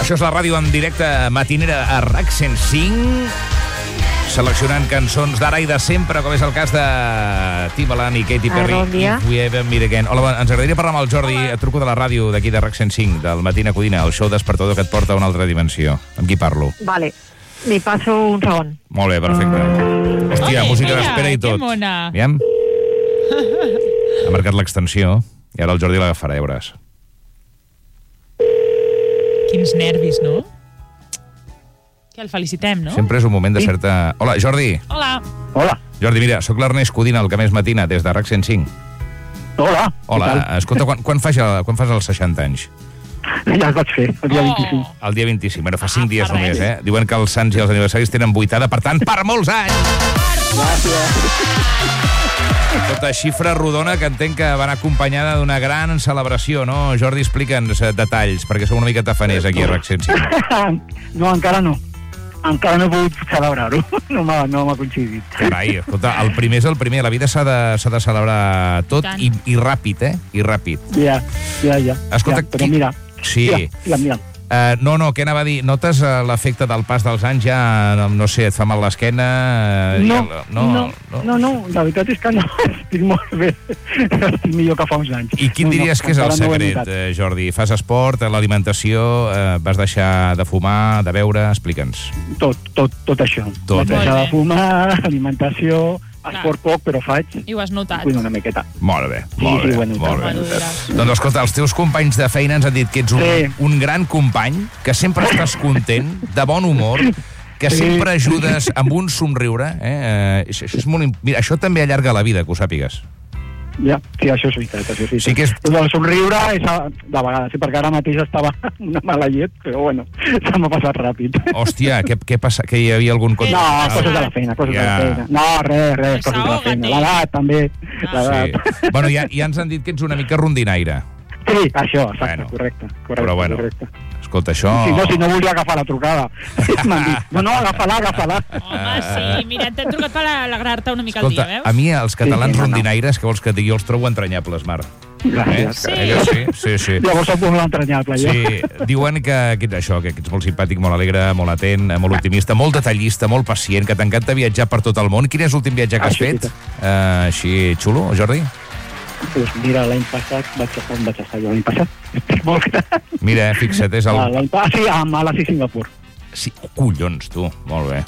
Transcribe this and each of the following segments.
Això és la ràdio en directe matinera a RAC 105, seleccionant cançons d'ara i de sempre, com és el cas de Timbaland i Katy Perry. Bon dia. I We Have Met Again. Hola, ens agradaria parlar amb el Jordi. Et truco de la ràdio d'aquí de RAC 105, del Matina Codina, el show despertador que et porta a una altra dimensió. Amb qui parlo? Vale, li passo un segon. Molt bé, perfecte. Hòstia, música d'espera i tot. Que mona. Aviam. Ha marcat l'extensió i ara el Jordi l'agafarà, ja veuràs. Quins nervis, no? Que el felicitem, no? Sempre és un moment de certa... Hola, Jordi. Hola. Hola. Jordi, mira, sóc l'Ernest Codina, el que més matina, des de RAC 105. Hola. Hola, escolta, quan fas els 60 anys? Ja els vaig fer, el dia 25. El dia 25, bueno, fa 5 dies fa només, res. Diuen que els sants i els aniversaris tenen vuitada, per tant, per molts anys! Tota xifra rodona que entenc que va anar acompanyada d'una gran celebració, no? Jordi, explica'ns detalls, perquè som una mica tafaners aquí a RAC 105. No, encara no. Encara no he pogut celebrar-ho. No m'ha coincidit. Carai, escolta, el primer és el primer. La vida s'ha de celebrar tot i ràpid, I ràpid. Ja. Escolta, ja, però mira. Sí. Mira. No, què anava a dir? Notes l'efecte del pas dels anys ja, no sé, et fa mal l'esquena? No, la veritat és que no. Estic molt bé. Estic millor que fa uns anys. I quin diries que és el secret, Jordi? Fas esport, l'alimentació, vas deixar de fumar, de beure? Explica'ns. Tot això. Tot, Vaig deixar de fumar, alimentació... Esport poc, però faig. I ho has notat. Cuino una miqueta. Molt bé. Molt bé. Doncs escolta, els teus companys de feina ens han dit que ets un gran company, que sempre estàs content, de bon humor, que sempre ajudes amb un somriure. Això és molt... Mira, això també allarga la vida, que ho sàpigues. Ja, sí, això és veritat, Sí que és... El somriure és de vegades, perquè ara mateix estava una mala llet, però bueno, se m'ha passat ràpid. Hòstia, què passa? Que hi havia algun... No, coses de la feina, de la feina. No, res, coses de la feina. L'edat, també, l'edat. Sí. Bueno, ja ens han dit que ets una mica rondinaire. Sí, això, exacte, correcte. Però bueno, escolta, això... Si no volia agafar la trucada. M'han dit, no, agafa-la. Home, sí, mira, t'he trucat per alegrar-te una mica el dia, veus? A mi, els catalans rondinaires, que vols que et digui, els trobo entranyables, Marc. Gràcies. Sí. Llavors soc molt entranyable, jo. Sí, diuen que ets molt simpàtic, molt alegre, molt atent, molt optimista, molt detallista, molt pacient, que t'encanta viatjar per tot el món. Quin és l'últim viatge que has fet? Així xulo, Jordi? Doncs mira, l'any passat vaig estar jo l'any passat. Estic molt gran. Mira, fixa't, és el... Sí, a Malàcia i Singapur. Sí, collons, tu, molt bé.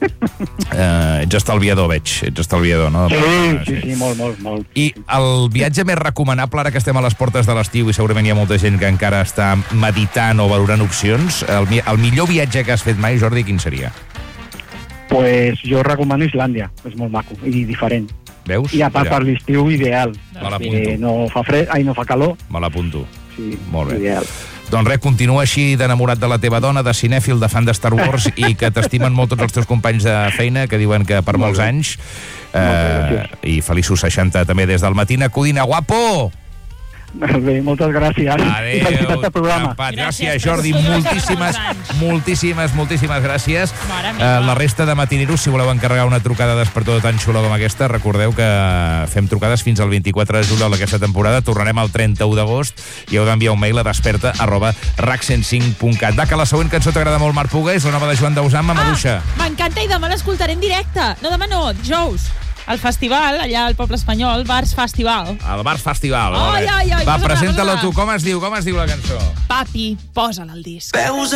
Ets estalviador, veig. Ets estalviador, no? Sí, molt. I el viatge més recomanable, ara que estem a les portes de l'estiu i segurament hi ha molta gent que encara està meditant o valorant opcions, el millor viatge que has fet mai, Jordi, quin seria? Pues jo recomano Islàndia, és molt maco i diferent. Veus? I a part per l'estiu ideal. Me l'apunto. No fa fred, no fa calor. Me l'apunto. Sí, molt bé. Ideal. Doncs res, continua així d'enamorat de la teva dona, de cinèfil, de fan de Star Wars i que t'estimen molt tots els teus companys de feina, que diuen que per molts anys. I feliços 60 també des del Matina Codina. Guapo! Molt bé, moltes gràcies. Adéu, programa. Gràcies, Jordi. Moltíssimes gràcies. La resta de matineros, si voleu encarregar una trucada despertador tan xula com aquesta, recordeu que fem trucades fins al 24 de juliol d'aquesta temporada. Tornarem el 31 d'agost i heu d'enviar un mail a desperta@rac105.cat. Va, que la següent cançó t'agrada molt, Marc Puga, és la nova de Joan Dausà, Maduixa. M'encanta i demà l'escoltaré en directe. No, demà no, dijous. Al festival, allà al Poble Espanyol, Bars Festival. El Bars Festival. Ai, va, presenta-la tu. Com es diu la cançó? Papi, posa-la al disc.